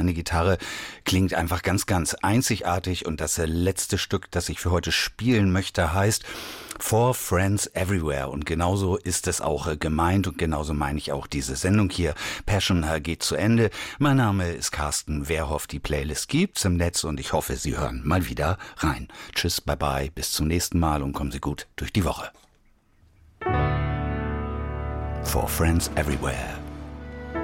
seine Gitarre klingt einfach ganz, ganz einzigartig. Und das letzte Stück, das ich für heute spielen möchte, heißt For Friends Everywhere. Und genauso ist es auch gemeint und genauso meine ich auch diese Sendung hier. Passion geht zu Ende. Mein Name ist Carsten Wehrhoff. Die Playlist gibt's im Netz und ich hoffe, Sie hören mal wieder rein. Tschüss, bye bye, bis zum nächsten Mal und kommen Sie gut durch die Woche. For Friends Everywhere.